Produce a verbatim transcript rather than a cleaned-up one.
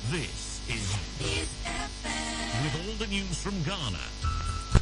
This is East F M with all the news from Ghana.